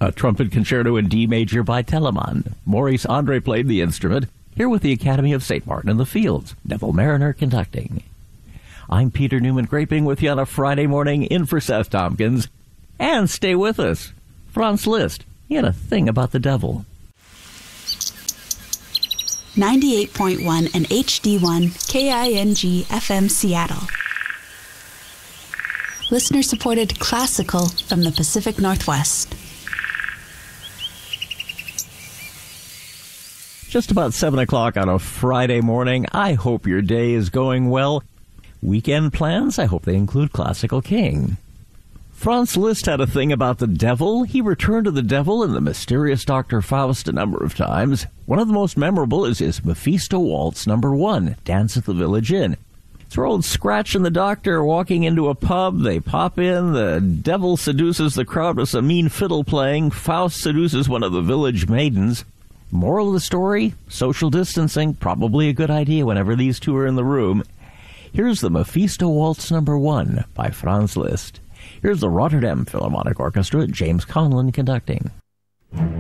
A trumpet concerto in D major by Telemann. Maurice Andre played the instrument, here with the Academy of St. Martin in the Fields. Neville Mariner conducting. I'm Peter Newman Graping with you on a Friday morning in for Seth Tompkins. And stay with us. Franz Liszt, he had a thing about the devil. 98.1 and HD1 KING FM Seattle. Listener-supported classical from the Pacific Northwest. Just about 7 o'clock on a Friday morning. I hope your day is going well. Weekend plans? I hope they include Classical King. Franz Liszt had a thing about the devil. He returned to the devil in The Mysterious Dr. Faust a number of times. One of the most memorable is his Mephisto Waltz No. 1, Dance at the Village Inn. It's where old Scratch and the Doctor walking into a pub. They pop in. The devil seduces the crowd with some mean fiddle playing. Faust seduces one of the village maidens. Moral of the story, social distancing, probably a good idea whenever these two are in the room. Here's the Mephisto Waltz No. 1 by Franz Liszt. Here's the Rotterdam Philharmonic Orchestra, James Conlon conducting.